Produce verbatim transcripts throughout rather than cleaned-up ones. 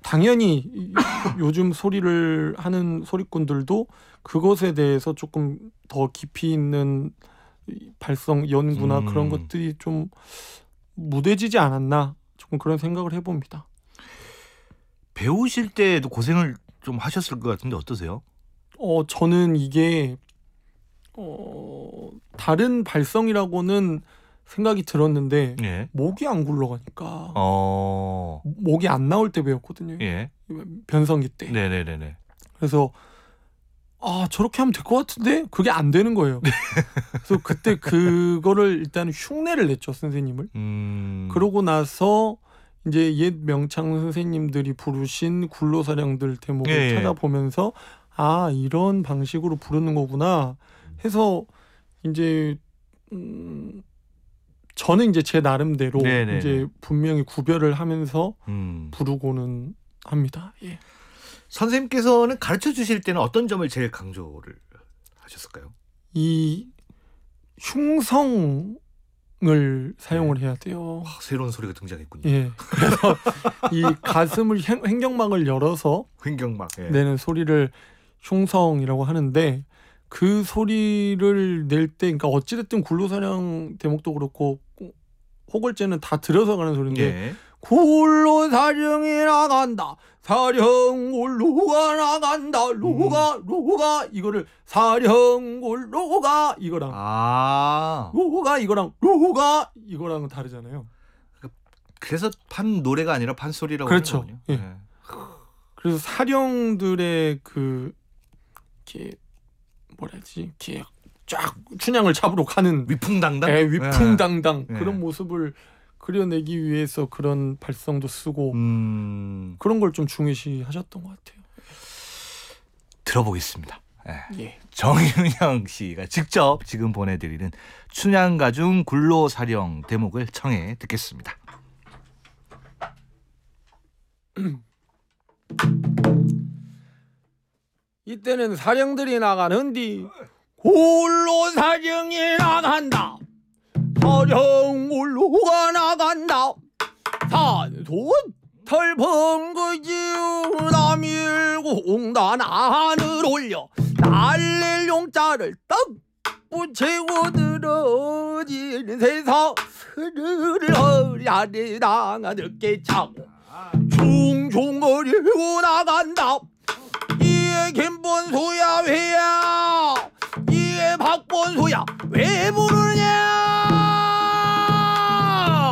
당연히 요즘 소리를 하는 소리꾼들도 그것에 대해서 조금 더 깊이 있는 발성 연구나 음. 그런 것들이 좀 무뎌지지 않았나 조금 그런 생각을 해봅니다. 배우실 때도 고생을 좀 하셨을 것 같은데 어떠세요? 어 저는 이게 어 다른 발성이라고는 생각이 들었는데 예. 목이 안 굴러가니까 어. 목이 안 나올 때 배웠거든요. 예. 변성기 때. 네네네네. 그래서 아 저렇게 하면 될 것 같은데 그게 안 되는 거예요. 그래서 그때 그거를 일단 흉내를 냈죠 선생님을. 음. 그러고 나서 이제 옛 명창 선생님들이 부르신 굴로사령들 대목을 예, 예. 찾아보면서 아 이런 방식으로 부르는 거구나 해서 이제 음, 저는 이제 제 나름대로 네네네. 이제 분명히 구별을 하면서 음. 부르고는 합니다. 예. 선생님께서는 가르쳐 주실 때는 어떤 점을 제일 강조를 하셨을까요? 이 흉성을 사용을 해야 돼요. 와, 새로운 소리가 등장했군요. 예. 그래서 이 가슴을 횡- 횡격막을 열어서 횡격막. 예. 내는 소리를 흉성이라고 하는데 그 소리를 낼 때 그러니까 어찌됐든 굴로사령 대목도 그렇고 호걸제는 다 들어서 가는 소리인데 예. 굴로사령이 나간다 사령굴로가 나간다 로가 로가 이거를 사령굴로가 이거랑 아. 로가 이거랑 로가 이거랑은 다르잖아요. 그래서 판 노래가 아니라 판 소리라고 그렇죠. 하는 거군요. 예. 예. 그래서 사령들의 그 이렇게 뭐라 해야지 이렇게 쫙 춘향을 잡으러 가는 위풍당당. 예, 위풍당당 예. 그런 모습을 그려내기 위해서 그런 발성도 쓰고 음. 그런 걸 좀 중요시 하셨던 것 같아요. 들어보겠습니다. 예. 예. 정윤영 씨가 직접 지금 보내드리는 춘향가중 굴로사령 대목을 청해 듣겠습니다. 이때는 사령들이 나가는디 굴로사령이 나간다 사령굴로가 나간다 산소 털벙거지 남일공단 하늘 올려 날릴 용자를 떡 붙이고 들어진 세상 스르르 허리 아래 나가 늦게 차고 중중거리고 나간다 이에 김본소야 왜야 이에 박본소야 왜 부르냐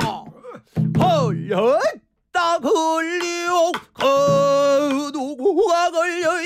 걸렸다 걸리오 그 누구가 걸려